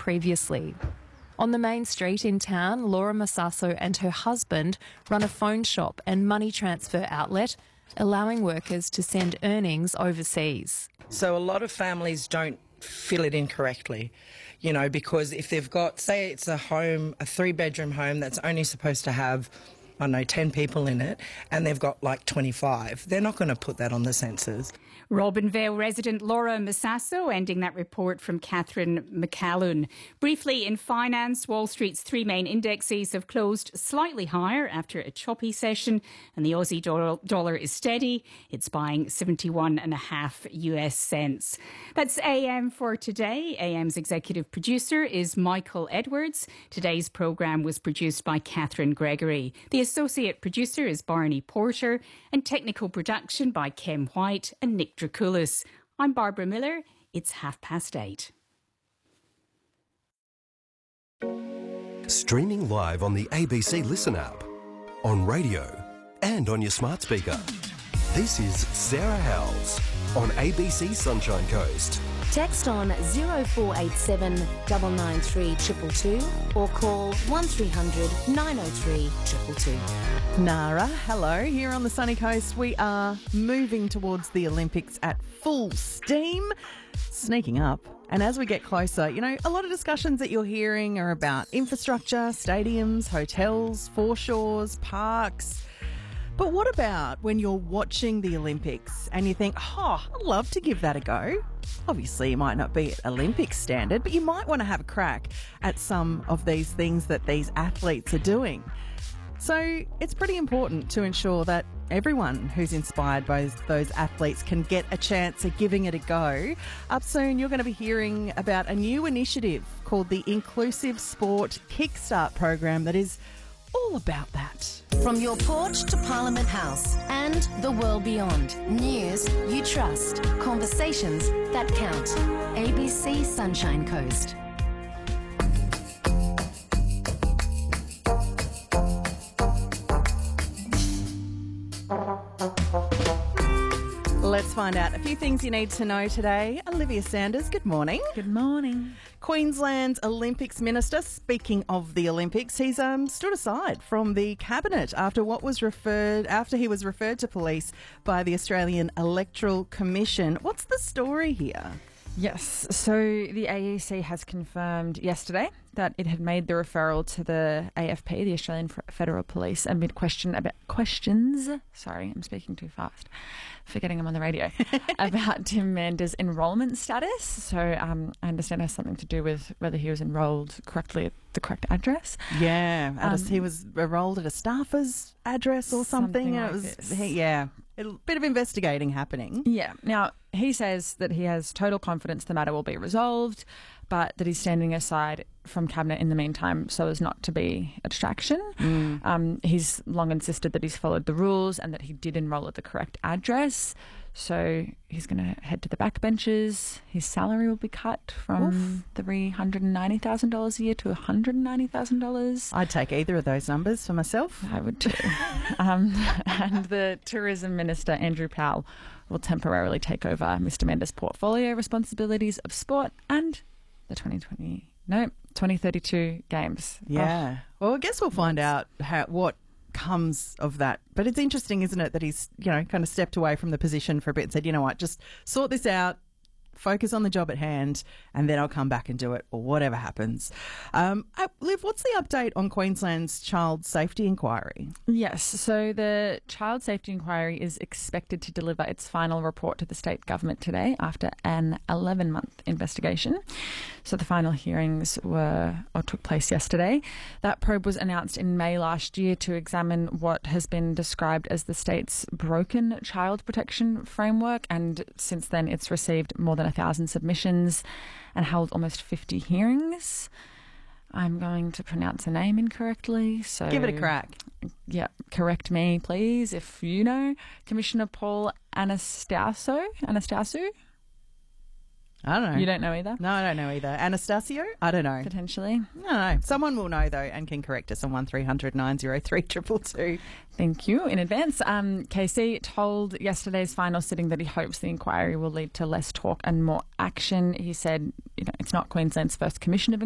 previously. On the main street in town, Laura Massasso and her husband run a phone shop and money transfer outlet, allowing workers to send earnings overseas. So a lot of families don't fill it in correctly, you know, because if they've got, say it's a home, a 3-bedroom home that's only supposed to have, I don't know, 10 people in it, and they've got like 25, they're not going to put that on the census. Robinvale resident Laura Massasso ending that report from Catherine McCallum. Briefly, in finance, Wall Street's 3 main indexes have closed slightly higher after a choppy session, and the Aussie dollar is steady. It's buying 71.5 US cents. That's AM for today. AM's executive producer is Michael Edwards. Today's programme was produced by Catherine Gregory. The associate producer is Barney Porter, and technical production by Kem White and Nick Draculis. I'm Barbara Miller. It's 8:30. Streaming live on the ABC Listen app, on radio and on your smart speaker. This is Sarah Howells on ABC Sunshine Coast. Text on 0487 993 222 or call 1300 903 222. Nara, hello. Here on the sunny coast, we are moving towards the Olympics at full steam, sneaking up. And as we get closer, you know, a lot of discussions that you're hearing are about infrastructure, stadiums, hotels, foreshores, parks. But what about when you're watching the Olympics and you think, oh, I'd love to give that a go? Obviously, it might not be at Olympic standard, but you might want to have a crack at some of these things that these athletes are doing. So it's pretty important to ensure that everyone who's inspired by those athletes can get a chance at giving it a go. Up soon, you're going to be hearing about a new initiative called the Inclusive Sport Kickstart program that is all about that. From your porch to Parliament House and the world beyond. News you trust. Conversations that count. ABC Sunshine Coast. Let's find out a few things you need to know today. Olivia Sanders, good morning. Good morning. Queensland's Olympics Minister, speaking of the Olympics, he's stood aside from the cabinet after he was referred to police by the Australian Electoral Commission. What's the story here? Yes, so the AEC has confirmed yesterday that it had made the referral to the AFP, the Australian Federal Police, amid questions. Sorry, I'm speaking too fast. Forgetting I'm on the radio. About Tim Mander's enrolment status. So I understand it has something to do with whether he was enrolled correctly at the correct address. Yeah, he was enrolled at a staffer's address or something. Like a bit of investigating happening. Yeah. Now, he says that he has total confidence the matter will be resolved, but that he's standing aside from Cabinet in the meantime so as not to be a distraction. He's long insisted that he's followed the rules and that he did enrol at the correct address. So he's going to head to the backbenches. His salary will be cut from $390,000 a year to $190,000. I'd take either of those numbers for myself. I would too. And the Tourism Minister, Andrew Powell, will temporarily take over Mr. Mendes' portfolio responsibilities of sport and the 2032 games. Yeah. Well, I guess we'll find out what comes of that. But it's interesting, isn't it, that he's, kind of stepped away from the position for a bit and said, you know what, just sort this out, focus on the job at hand, and then I'll come back and do it, or whatever happens. Liv, what's the update on Queensland's child safety inquiry? Yes, so the child safety inquiry is expected to deliver its final report to the state government today after an 11-month investigation. So the final hearings took place yesterday. That probe was announced in May last year to examine what has been described as the state's broken child protection framework, and since then it's received more than 1,000 submissions and held almost 50 hearings. I'm going to pronounce a name incorrectly, so give it a crack. Yeah, correct me, please, if you know. Commissioner Paul Anastasio? I don't know. You don't know either? No, I don't know either. Anastasio? I don't know. Potentially. No. Someone will know, though, and can correct us on 1300 903 222. Thank you in advance. KC told yesterday's final sitting that he hopes the inquiry will lead to less talk and more action. He said, it's not Queensland's first commission of